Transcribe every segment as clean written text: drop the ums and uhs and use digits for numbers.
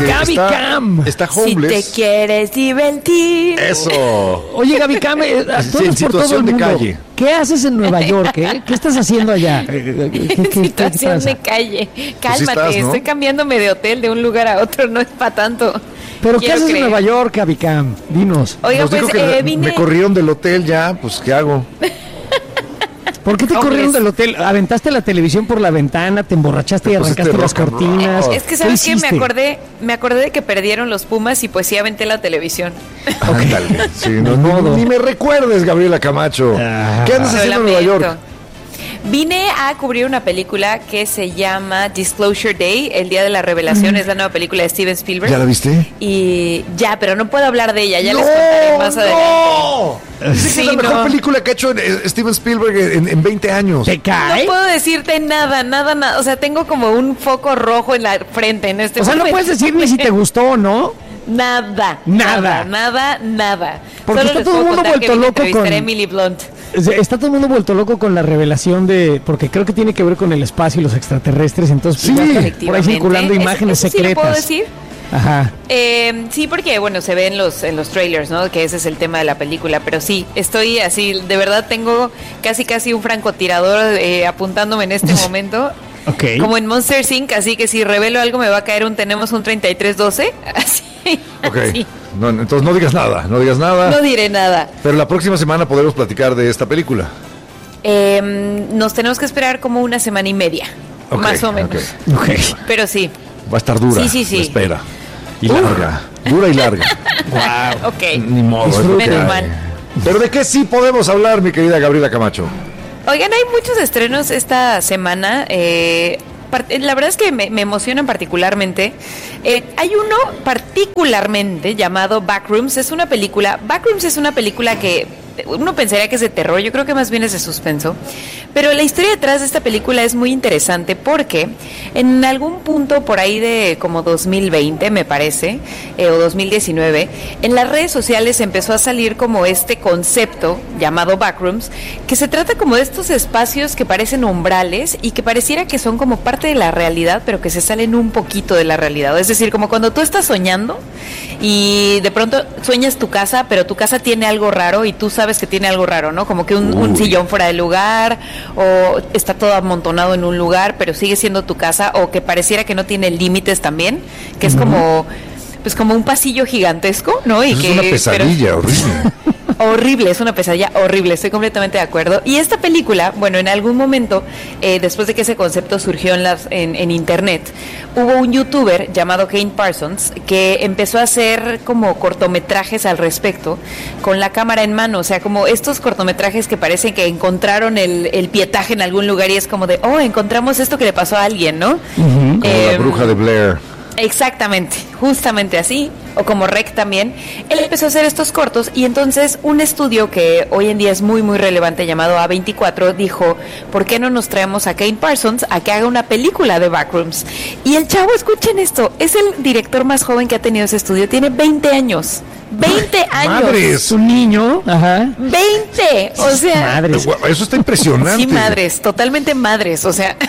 Gaby Cam. Está homeless. Si te quieres divertir. Eso. Oye, Gaby Cam, todos por todo el mundo. Calle. ¿Qué haces en Nueva York? ¿Qué estás haciendo allá? Situación de calle. Cálmate, estás, ¿no? estoy cambiándome de hotel de un lugar a otro, no es para tanto. ¿Pero qué haces creer. en Nueva York, Gaby Cam? Dinos. Oiga, Nos dijo pues que vine... me corrieron del hotel ya, pues ¿qué hago? ¿Por qué te corrieron del hotel? ¿Aventaste la televisión por la ventana? ¿Te emborrachaste y Te pusiste arrancaste las rock and cortinas? roll. Es que, ¿sabes qué? hiciste? Me acordé de que perdieron los Pumas y pues sí aventé la televisión. Ándale. Sí, Ni modo. ni me recuerdes, Gabriela Camacho. ¿Qué andas Lo haciendo en Nueva lamento. York? Vine a cubrir una película que se llama Disclosure Day, el día de la revelación, es la nueva película de Steven Spielberg. ¿Ya la viste? Y ya, pero no puedo hablar de ella, ya les contaré más adelante. Dice que es la mejor película que ha hecho Steven Spielberg en 20 años. ¿Te cae? No puedo decirte nada. O sea, tengo como un foco rojo en la frente en este O sea, no momento. puedes decir ni si te gustó o no. Nada. Porque Solo está les todo el puedo mundo contar que vuelto vine a loco entrevistar con- a Emily Blunt. Está todo el mundo vuelto loco con la revelación de... Porque creo que tiene que ver con el espacio y los extraterrestres. Entonces, Sí, ya están por ahí Efectivamente. circulando imágenes ¿Eso sí lo secretas. puedo decir? Ajá. Sí, porque bueno, se ve en los trailers, ¿no? Que ese es el tema de la película, pero sí, estoy así, de verdad tengo casi un francotirador apuntándome en este momento. Ok. Como en Monster Inc., así que si revelo algo me va a caer tenemos un 3312, así. Ok. así. No, entonces no digas nada. No diré nada. Pero la próxima semana podremos platicar de esta película. Nos tenemos que esperar como una semana y media, Ok, más o menos. ok. Pero sí, Va a estar dura. Sí. la espera. Y larga. Dura y larga. Wow. ok. Ni modo. es lo que Menos hay. mal. Pero ¿de qué sí podemos hablar, mi querida Gabriela Camacho? Oigan, hay muchos estrenos esta semana. La verdad es que me emocionan particularmente. Hay uno particularmente llamado Backrooms. Backrooms es una película que uno pensaría que es de terror, yo creo que más bien es de suspenso. Pero la historia detrás de esta película es muy interesante porque en algún punto por ahí de como 2020, me parece, o 2019, en las redes sociales empezó a salir como este concepto llamado Backrooms, que se trata como de estos espacios que parecen umbrales y que pareciera que son como parte de la realidad, pero que se salen un poquito de la realidad. Es decir, como cuando tú estás soñando y de pronto sueñas tu casa, pero tu casa tiene algo raro y tú sabes que tiene algo raro, ¿no? Como que un sillón fuera de lugar, o está todo amontonado en un lugar, pero sigue siendo tu casa, o que pareciera que no tiene límites también, que es como pues como un pasillo gigantesco, ¿no? Y Eso que, es una pesadilla horrible. Horrible, es una pesadilla horrible, estoy completamente de acuerdo. Y esta película, bueno, en algún momento, después de que ese concepto surgió en internet, hubo un youtuber llamado Kane Parsons que empezó a hacer como cortometrajes al respecto con la cámara en mano, o sea, como estos cortometrajes que parecen que encontraron el pietaje en algún lugar y es como de, oh, encontramos esto que le pasó a alguien, ¿no? Como la bruja de Blair. Exactamente, justamente así, o como Rec también. Él empezó a hacer estos cortos y entonces un estudio que hoy en día es muy muy relevante llamado A24 dijo, ¿por qué no nos traemos a Kane Parsons a que haga una película de Backrooms? Y el chavo, escuchen esto, es el director más joven que ha tenido ese estudio, tiene 20 años. 20 años. Madres. Un niño, ajá. 20, o sea. Madres. Eso está impresionante. Sí, madres, totalmente madres, o sea.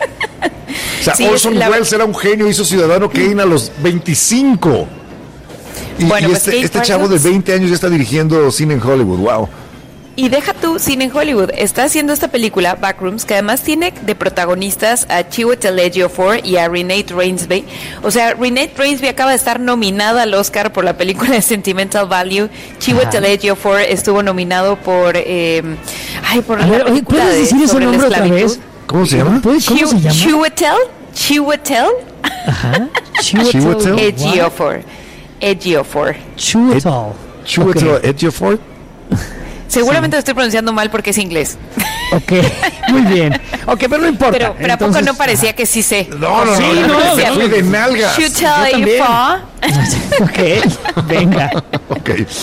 O sea, Sí, Orson Welles era un genio, hizo Ciudadano Kane a los 25. Y, Bueno, y pues Kate este chavo de Parsons 20 años ya está dirigiendo cine en Hollywood, wow. Y deja tú, cine en Hollywood, está haciendo esta película, Backrooms, que además tiene de protagonistas a Chiwetel Ejiofor y a Renate Reinsve. O sea, Renate Reinsve acaba de estar nominada al Oscar por la película de Sentimental Value. Chiwetel Ejiofor estuvo nominado por... por A la ver, oye, película ¿puedes decir ese sobre la nombre otra esclavitud. vez? ¿Cómo se llama? ¿Cómo se llama? Chiwetel Ajá. Chiwetel. Ejiofor. Ejiofor. Chiwetel Ejiofor. Seguramente lo estoy pronunciando mal porque es inglés. Ok, muy bien. Ok, pero no importa. Pero ¿a poco no parecía que sí sé? No, Sí, yo no, me fui de nalgas. Chiwetel también. Ejiofor. Ok, venga. Ok.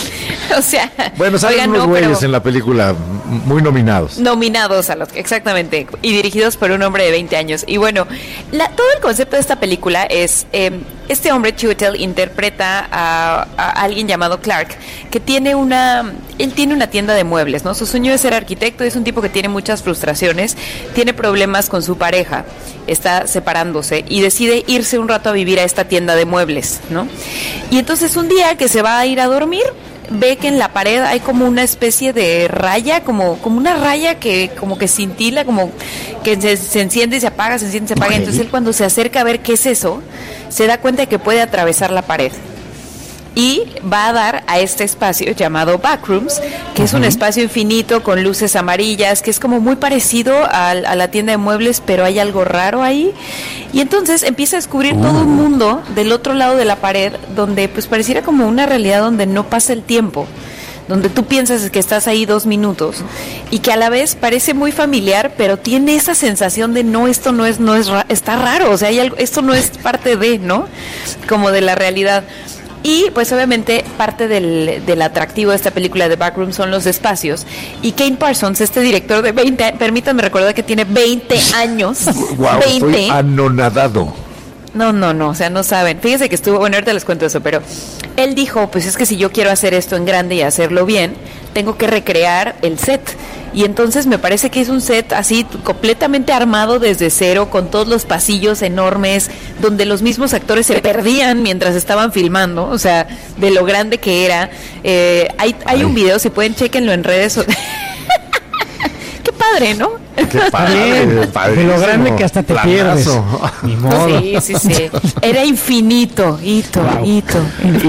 O sea, bueno, salen oigan, unos no, güeyes pero en la película muy nominados. nominados a los, exactamente, y dirigidos por un hombre de 20 años. Y bueno, todo el concepto de esta película es, este hombre, Chiwetel, interpreta a alguien llamado Clark, que él tiene una tienda de muebles, ¿no? Su sueño es ser arquitecto, es un tipo que tiene muchas frustraciones, tiene problemas con su pareja, está separándose y decide irse un rato a vivir a esta tienda de muebles, ¿no? Y entonces un día que se va a ir a dormir, ve que en la pared hay como una especie de raya, como una raya que como que cintila, como que se enciende y se apaga, se enciende y se apaga. Okay. Entonces él, cuando se acerca a ver qué es eso, se da cuenta de que puede atravesar la pared. Y va a dar a este espacio llamado Backrooms, que es un espacio infinito con luces amarillas, que es como muy parecido a la tienda de muebles, pero hay algo raro ahí. Y entonces empieza a descubrir todo un mundo del otro lado de la pared, donde pues pareciera como una realidad donde no pasa el tiempo, donde tú piensas que estás ahí 2 minutos y que a la vez parece muy familiar, pero tiene esa sensación de esto no es está raro, o sea, hay algo, esto no es parte de, ¿no? Como de la realidad. Y pues obviamente parte del atractivo de esta película de Backrooms son los espacios. Y Kane Parsons, este director de 20, permítanme recordar que tiene 20 años. Wow, 20. estoy anonadado. No, o sea, no saben. Fíjense que estuvo, bueno, ahorita les cuento eso, pero él dijo, pues es que si yo quiero hacer esto en grande y hacerlo bien, tengo que recrear el set. Y entonces me parece que es un set así completamente armado desde cero, con todos los pasillos enormes, donde los mismos actores se perdían mientras estaban filmando, o sea, de lo grande que era. Hay un video, si pueden, chéquenlo en redes. Qué padre, ¿no? Qué padre, De lo grande que hasta te pierdes. Ni modo. Sí. Era infinito, hito. Hito.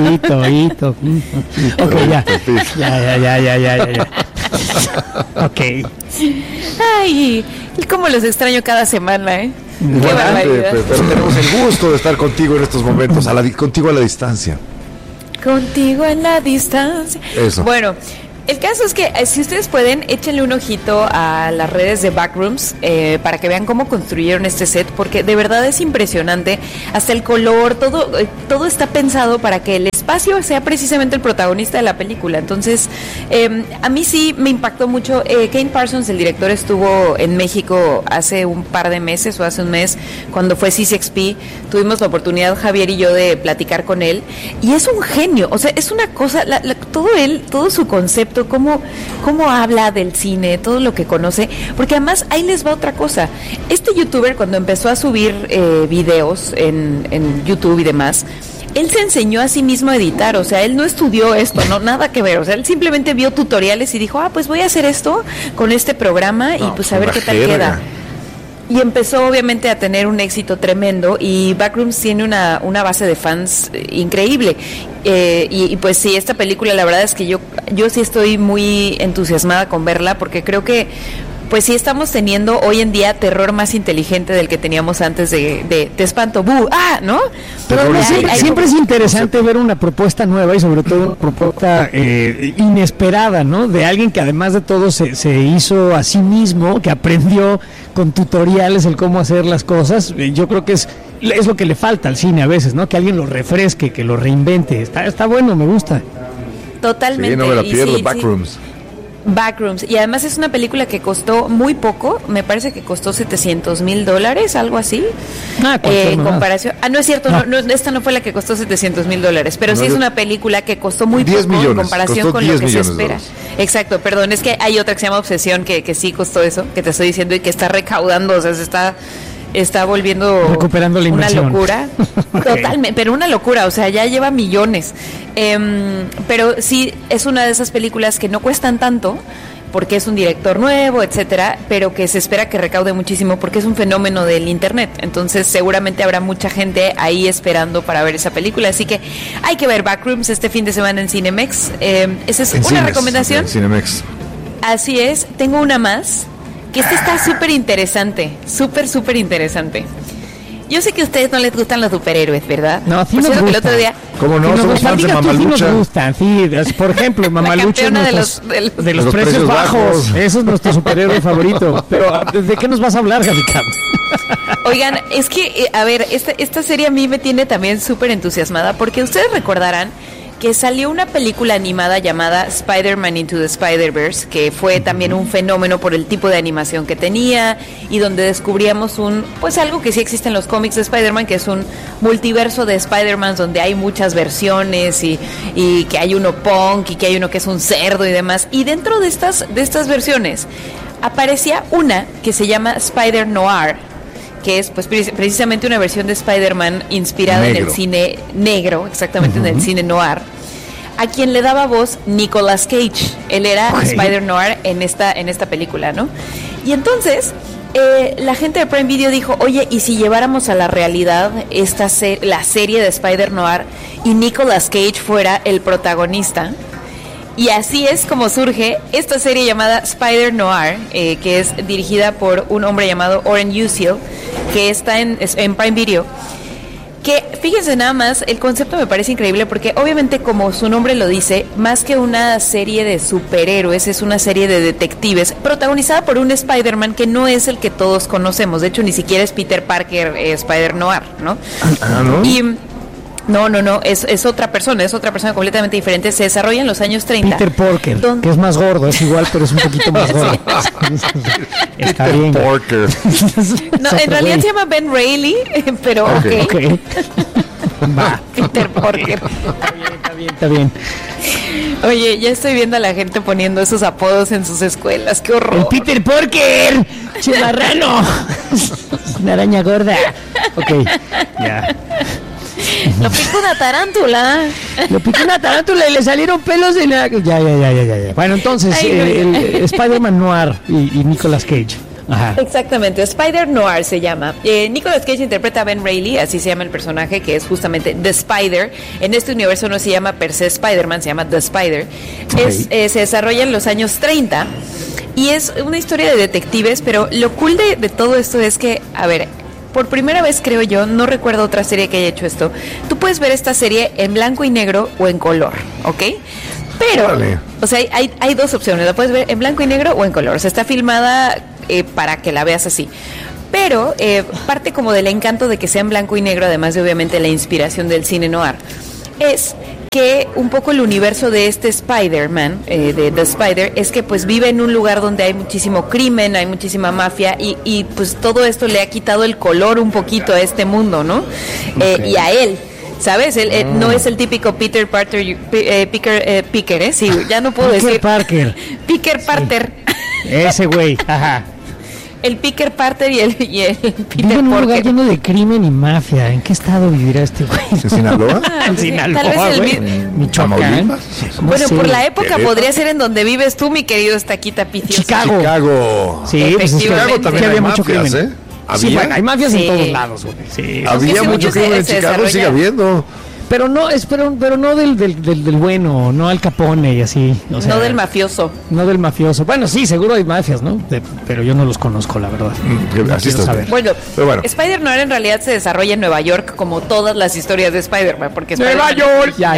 Ok, ya. Ok. Ay, cómo los extraño cada semana, ¿eh? Qué Bueno, barbaridad. pero tenemos el gusto de estar contigo en estos momentos, contigo a la distancia. Contigo en la distancia. Eso. Bueno, el caso es que si ustedes pueden, échenle un ojito a las redes de Backrooms para que vean cómo construyeron este set, porque de verdad es impresionante. Hasta el color, todo está pensado para que el espacio sea precisamente el protagonista de la película. Entonces, a mí sí me impactó mucho. Kane Parsons, el director, estuvo en México hace un par de meses o hace un mes, cuando fue C6P. Tuvimos la oportunidad, Javier y yo, de platicar con él. Y es un genio, o sea, es una cosa, todo su concepto, cómo habla del cine, todo lo que conoce, porque además ahí les va otra cosa. Este youtuber, cuando empezó a subir videos en YouTube y demás, él se enseñó a sí mismo a editar, o sea, él no estudió esto, no, nada que ver, o sea, él simplemente vio tutoriales y dijo, pues voy a hacer esto con este programa y pues a ver qué tal queda. Y empezó obviamente a tener un éxito tremendo, y Backrooms tiene una base de fans increíble. Y pues sí, esta película, la verdad es que yo sí estoy muy entusiasmada con verla, porque creo que pues sí estamos teniendo hoy en día terror más inteligente del que teníamos antes de te espanto, ¡bu! ¡Ah! ¿No? Pero siempre es interesante ver una propuesta nueva, y sobre todo una propuesta inesperada, ¿no? De alguien que además de todo se hizo a sí mismo, que aprendió con tutoriales el cómo hacer las cosas. Yo creo que es lo que le falta al cine a veces, ¿no? Que alguien lo refresque, que lo reinvente. Está bueno, me gusta. Totalmente. Sí, no me la pierdo, sí, Backrooms. Backrooms, y además es una película que costó muy poco, me parece que costó $700,000, algo así, en comparación. No es cierto, no, esta no fue la que costó $700,000, pero sí es una película que costó muy poco en comparación con lo que se espera. Exacto, perdón, es que hay otra que se llama Obsesión, que sí costó eso, que te estoy diciendo, y que está recaudando, o sea, se está volviendo recuperando la inversión. Una locura. Okay. Totalmente, pero una locura, o sea, ya lleva millones. Pero sí, es una de esas películas que no cuestan tanto, porque es un director nuevo, etcétera, pero que se espera que recaude muchísimo, porque es un fenómeno del internet. Entonces seguramente habrá mucha gente ahí esperando para ver esa película, así que hay que ver Backrooms este fin de semana en Cinemex. Esa es una recomendación. En Cinemex. Así es. Tengo una más, que esta está súper interesante, súper interesante. Yo sé que a ustedes no les gustan los superhéroes, ¿verdad? No, sí nos gusta. El otro día, ¿cómo no? Somos fans de Mamalucha. Sí nos gustan, sí. Por ejemplo, Mamalucha de los precios bajos. Eso es nuestro superhéroe favorito. Pero, ¿de qué nos vas a hablar, Gaby Cam? Oigan, es que, a ver, esta serie a mí me tiene también súper entusiasmada, porque ustedes recordarán que salió una película animada llamada Spider-Man Into the Spider-Verse, que fue también un fenómeno por el tipo de animación que tenía y donde descubríamos algo que sí existe en los cómics de Spider-Man, que es un multiverso de Spider-Man donde hay muchas versiones y que hay uno punk y que hay uno que es un cerdo y demás. Y dentro de estas versiones aparecía una que se llama Spider-Noir, que es pues precisamente una versión de Spider-Man inspirada en el cine negro, exactamente en el cine noir, a quien le daba voz Nicolas Cage. Él era Spider-Noir en esta película, ¿no? Y entonces la gente de Prime Video dijo, oye, ¿y si lleváramos a la realidad la serie de Spider-Noir y Nicolas Cage fuera el protagonista? Y así es como surge esta serie llamada Spider-Noir, que es dirigida por un hombre llamado Oren Uziel, que está en Prime Video. Que, fíjense nada más, el concepto me parece increíble porque obviamente, como su nombre lo dice, más que una serie de superhéroes, es una serie de detectives protagonizada por un Spider-Man que no es el que todos conocemos. De hecho, ni siquiera es Peter Parker, Spider-Noir, ¿no? ¿No? Y... No, es otra persona completamente diferente. Se desarrolla en los años 30. Peter Parker, que es más gordo, es igual, pero es un poquito más gordo. Está bien. Peter Parker. No, en realidad se llama Ben Reilly, pero ok. Va. Peter Parker. Está bien. Oye, ya estoy viendo a la gente poniendo esos apodos en sus escuelas. ¡Qué horror! ¡El Peter Parker! ¡Chimarrano! Una araña gorda. Ok, ya. Lo picó una tarántula. Lo picó una tarántula y le salieron pelos en la... Ya. Bueno, entonces, el Spider-Man Noir y Nicolas Cage. Ajá. Exactamente, Spider-Noir se llama. Nicolas Cage interpreta a Ben Reilly, así se llama el personaje, que es justamente The Spider. En este universo no se llama per se Spider-Man, se llama The Spider. Okay. Se desarrolla en los años 30 y es una historia de detectives, pero lo cool de todo esto es que, a ver... Por primera vez, creo yo, no recuerdo otra serie que haya hecho esto. Tú puedes ver esta serie en blanco y negro o en color, ¿ok? Pero, o sea, hay dos opciones. La puedes ver en blanco y negro o en color. O sea, está filmada para que la veas así. Pero parte como del encanto de que sea en blanco y negro, además de obviamente la inspiración del cine noir, es que un poco el universo de este Spider-Man, de The Spider, es que pues vive en un lugar donde hay muchísimo crimen, hay muchísima mafia y pues todo esto le ha quitado el color un poquito a este mundo, ¿no? Y a él, ¿sabes? Él no es el típico Peter Parker, Picker, sí, ya no puedo decir. Parker. Picker Parker. Sí. Ese güey, ajá. El Picker Parker y el Peter Vive en un lugar lleno de crimen y mafia. ¿En qué estado vivirá este güey? ¿En Sinaloa? En Sinaloa, tal vez Michoacán. Bueno, por la época podría ser en donde vives tú, mi querido Estaquita Piciosa. Chicago. Sí, pues es Chicago también había mucho crimen. Sí, bueno, hay mafias en todos lados, güey. Sí. Había mucho crimen en Chicago y sigue habiendo. Pero no, pero no del bueno, no Al Capone y así. O sea, no del mafioso. No del mafioso. Bueno, sí, seguro hay mafias, ¿no? Pero yo no los conozco, la verdad. Así está. Bueno, Spider-Noir en realidad se desarrolla en Nueva York, como todas las historias de Spider-Man, porque ¡Nueva York! Ya.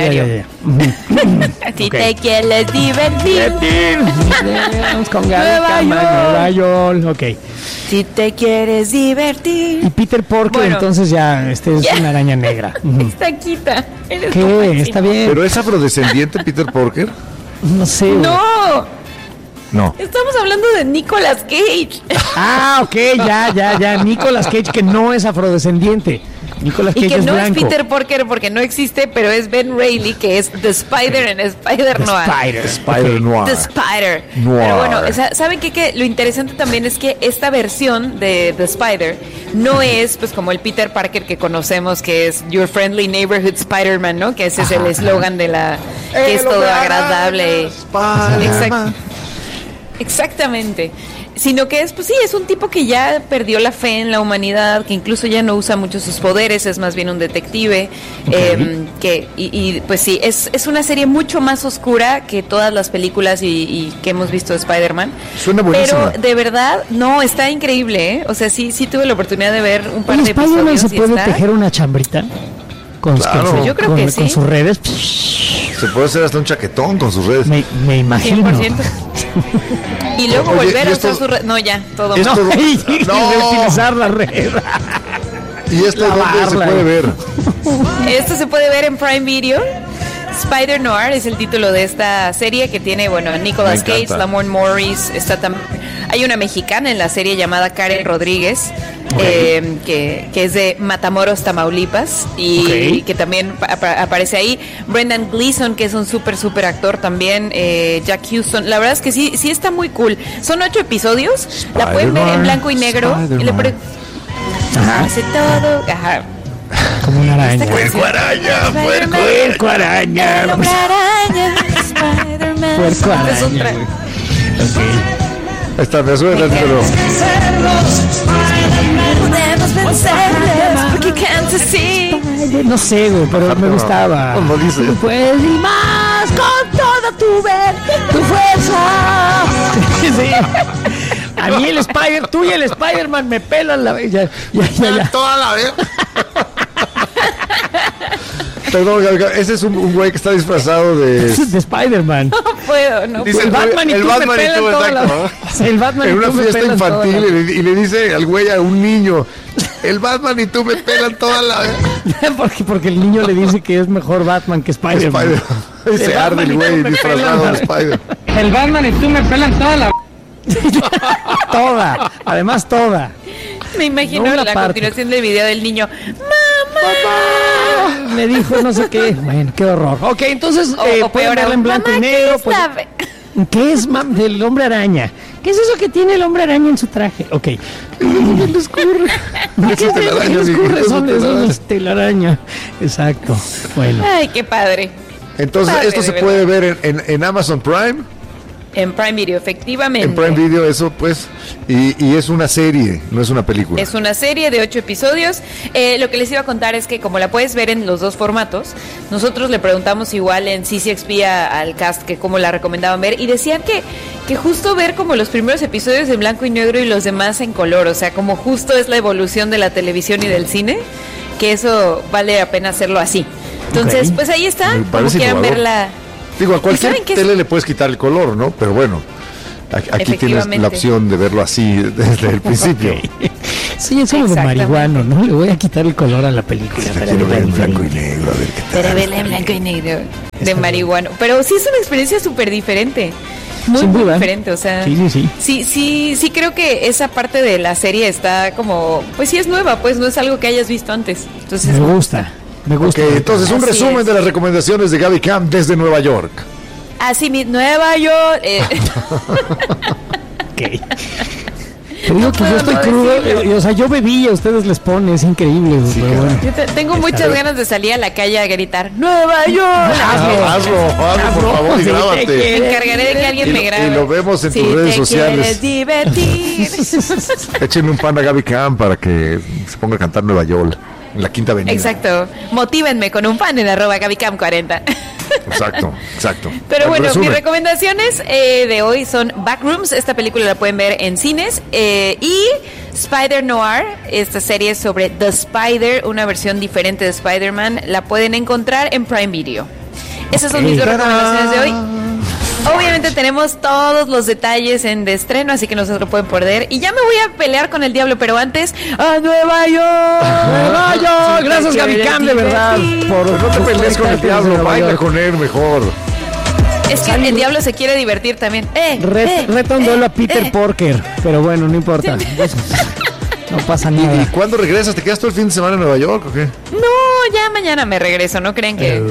Si te quieres divertir. Vamos con Nueva York. Ok. Si te quieres divertir. Y Peter Parker, entonces ya, es una araña negra. Estaquita. ¿Qué? Está bien. ¿Pero es afrodescendiente Peter Parker? No sé. No. Estamos hablando de Nicolas Cage. Ah, ok, ya. Nicolas Cage, que no es afrodescendiente. Nicolas Cage y que es no blanco. Es Peter Parker porque no existe, pero es Ben Reilly, que es The Spider en Spider-Noir. Spider-Noir. The Spider. Noir. Pero bueno, ¿saben qué? Que lo interesante también es que esta versión de The Spider no es pues como el Peter Parker que conocemos, que es Your Friendly Neighborhood Spider-Man, ¿no? Que ese es el eslogan de la... que es todo agradable. Exactamente. Sino que es, pues sí, es un tipo que ya perdió la fe en la humanidad, que incluso ya no usa mucho sus poderes, es más bien un detective, pues sí, es una serie mucho más oscura que todas las películas y que hemos visto de Spider-Man. Suena buenísima. Pero de verdad, no, está increíble, ¿eh? O sea, sí tuve la oportunidad de ver un par de Spider-Man episodios. ¿Se puede tejer una chambrita? Yo creo que sí. Con sus redes. Se puede hacer hasta un chaquetón con sus redes. Me imagino. 100%. Y luego volver a usar su red. No, ya, todo mal. Y reutilizar la red. ¿Y esto dónde se puede ver? Esto se puede ver en Prime Video. Spider Noir es el título de esta serie que tiene, bueno, Nicolas Cage, Lamorne Morris, está también. Hay una mexicana en la serie llamada Karen Rodríguez, que es de Matamoros, Tamaulipas, y que también aparece ahí. Brendan Gleeson, que es un súper actor también. Jack Houston. La verdad es que sí está muy cool. Son 8 episodios. La pueden ver en blanco y negro. Hace todo. Ajá. Como una araña. Puerco araña. Puerco araña. El hombre araña. Spider-Man. Puerco araña. Ahí está, me suena el título. Podemos vencerlos porque canto así. No sé, güey, pero me gustaba. No dice. Tú puedes y más con toda tu fuerza. Sí. A mí tú y el Spider-Man me pelan la ya. Toda la vez. Perdón, ese es un güey que está disfrazado de Spider-Man. No puedo. Dice el Batman y el tú Batman me pelan y tú, toda exacto. El Batman en y una tú me fiesta pelan infantil toda y le dice al güey a un niño, el Batman y tú me pelan toda la vez. porque el niño le dice que es mejor Batman que Spider-Man. Y se arde el güey disfrazado de Spider. El Batman y tú me pelan toda la toda, además toda. Me imagino No, la continuación del video del niño. ¡Mamá! Me dijo no sé qué. Bueno, qué horror. Ok, entonces pueden verla en blanco y negro. ¿Qué es del hombre araña? ¿Qué es eso que tiene el hombre araña en su traje? Ok. ¿Qué les ocurre? ¿Qué les ocurre? Son las telaraña. Exacto. Bueno. Ay, qué padre. Entonces, Padre, esto se de puede ver en Amazon Prime. En Prime Video, efectivamente. En Prime Video, eso pues. Y es una serie, no es una película. Es una serie de 8 episodios. Lo que les iba a contar es que como la puedes ver en los dos formatos, nosotros le preguntamos igual en CCXP al cast que cómo la recomendaban ver y decían que justo ver como los primeros episodios en blanco y negro y los demás en color, o sea, como justo es la evolución de la televisión y del cine, que eso vale la pena hacerlo así. Entonces, pues ahí está, como quieran verla. Digo, a cualquier tele le puedes quitar el color, ¿no? Pero bueno, aquí tienes la opción de verlo así desde el principio. Okay. Sí, es como de marihuano, ¿no? Le voy a quitar el color a la película. Quiero ver en blanco y negro, a ver qué tal. Para verla en blanco y negro, de marihuano. Pero sí es una experiencia súper diferente. Muy diferente, o sea. Sí, creo que esa parte de la serie está como, pues sí es nueva, pues no es algo que hayas visto antes. Entonces me gusta. Ok, entonces un resumen de las recomendaciones de Gaby Cam desde Nueva York. Así Nueva York. Okay. Te digo que yo estoy crudo, o sea, yo bebí y a ustedes les pone, es increíble. Sí, pero bueno. Yo tengo muchas ganas de salir a la calle a gritar ¡Nueva York! Hazlo, por favor, y grábate. Me encargaré de que alguien me grabe. Y lo vemos en tus redes sociales. Divertir. Échenle un pan a Gaby Cam para que se ponga a cantar Nueva York en la Quinta Avenida. Exacto. Motívenme con un fan en @GabyCam40. Exacto. Pero bueno, mis recomendaciones de hoy son Backrooms, esta película la pueden ver en cines, y Spider Noir, esta serie sobre The Spider, una versión diferente de Spider-Man, la pueden encontrar en Prime Video. Esas son mis dos recomendaciones de hoy. Obviamente tenemos todos los detalles en de estreno, así que no se lo pueden perder. Y ya me voy a pelear con el diablo, pero antes, ¡a Nueva York! ¡Nueva York! Gracias, Gaby Cam, de verdad. No te pelees con el diablo, baila con él mejor. Es que el diablo se quiere divertir también. Reta un duelo a Peter Porker, pero bueno, no importa. No pasa nada. ¿Y cuándo regresas? ¿Te quedas todo el fin de semana en Nueva York o qué? No, ya mañana me regreso, ¿no creen que...?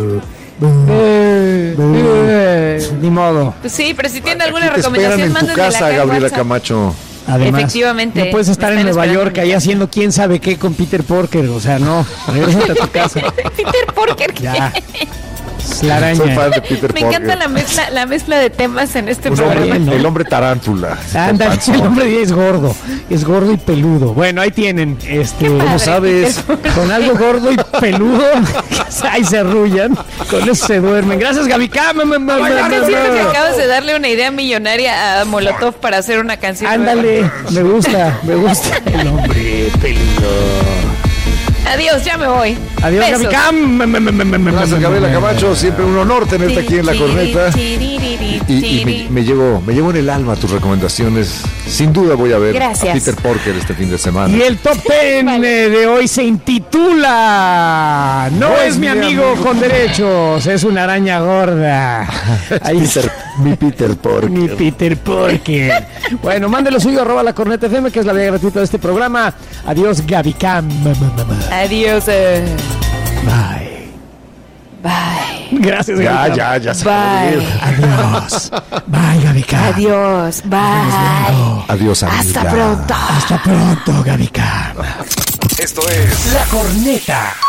Ni modo. Pues sí, pero si tienen alguna recomendación, mándenmela en tu casa, Gabriela Camacho. Además, efectivamente, no puedes estar en Nueva York ahí haciendo quién sabe qué con Peter Porker, o sea, no, regrésate a tu casa. Peter Porker, ya. La araña. Soy fan de Peter Me encanta la mezcla de temas en este programa. El hombre tarántula. Anda, el hombre es gordo y peludo. Bueno, ahí tienen, ¿cómo sabes? Con algo gordo y peludo, ahí se arrullan, con eso se duermen. Gracias, Gaby Cam. Siento que acabas de darle una idea millonaria a Molotov para hacer una canción. Ándale, me gusta. El hombre peludo. Adiós, ya me voy. Adiós, Gaby Cam. Gracias, Gabriela Camacho. Siempre un honor tenerte aquí en La Corneta. Y me llevo en el alma tus recomendaciones. Sin duda voy a ver a Peter Porker este fin de semana. Y el top 10 de hoy se intitula No es mi amigo. con derechos, es una araña gorda. Ahí mi Peter Porker. Mi Peter Porker. Bueno, mande lo suyo, @La Corneta FM, que es la vía gratuita de este programa. Adiós, Gaby Cam. Adiós. Bye. Bye. Gracias, Gaby. Ya se Bye. Adiós. Bye, Gaby Cam. Adiós. Bye. Adiós, amiga. Hasta pronto. Hasta pronto, Gaby Cam. Esto es La Corneta.